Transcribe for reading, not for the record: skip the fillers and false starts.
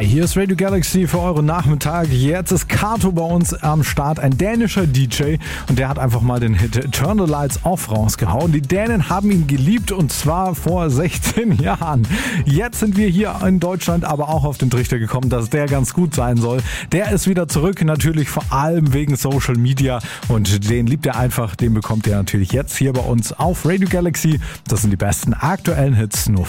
Hi, hier ist Radio Galaxy für euren Nachmittag. Jetzt ist Kato bei uns am Start, ein dänischer DJ, und der hat einfach mal den Hit Turn the Lights Off rausgehauen. Die Dänen haben ihn geliebt, und zwar vor 16 Jahren. Jetzt sind wir hier in Deutschland aber auch auf den Trichter gekommen, dass der ganz gut sein soll. Der ist wieder zurück, natürlich vor allem wegen Social Media, und den liebt er einfach. Den bekommt ihr natürlich jetzt hier bei uns auf Radio Galaxy. Das sind die besten aktuellen Hits nur